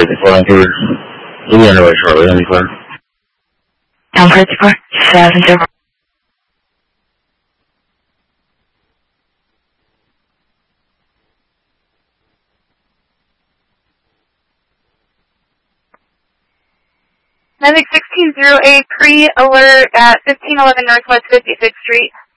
494 Louis underway shortly, any clear? 1054, 70. Medic 1608, pre-alert at 1511 Northwest 56th Street.